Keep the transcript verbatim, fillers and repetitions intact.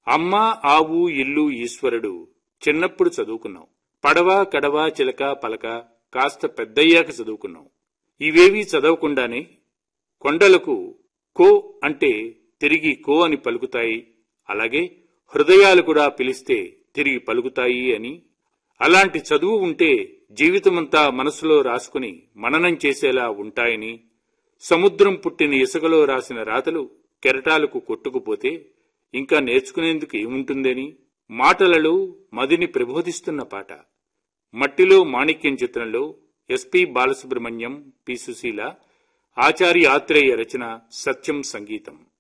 అమ్మ ఆవు ఇల్లు ఈశ్వరుడు చిన్నప్పుడు చదువుకున్నాం. పడవ కడవ చిలక పలక కాస్త పెద్దయ్యాక చదువుకున్నాం. ఇవేవీ చదవకుండానే కొండలకు కో అంటే తిరిగి కో అని పలుకుతాయి, అలాగే హృదయాలు కూడా పిలిస్తే తిరిగి పలుకుతాయి అని, అలాంటి చదువు ఉంటే జీవితమంతా మనసులో రాసుకుని మననం చేసేలా ఉంటాయని, సముద్రం పుట్టిన ఇసుకలో రాసిన రాతలు కెరటాలకు కొట్టుకుపోతే ఇంకా నేర్చుకునేందుకు ఏముంటుందని మాటలలో మదిని ప్రబోధిస్తున్న పాట. మట్టిలో మాణిక్యం చిత్రంలో ఎస్పి బాలసుబ్రహ్మణ్యం, పి సుశీల, ఆచార్య ఆత్రేయ రచన, సత్యం సంగీతం.